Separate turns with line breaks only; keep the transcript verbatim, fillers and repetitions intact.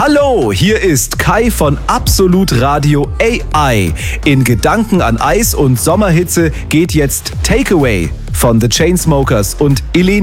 Hallo, hier ist Kai von Absolut Radio A I. In Gedanken an Eis und Sommerhitze geht jetzt Takeaway von The Chainsmokers und Eleni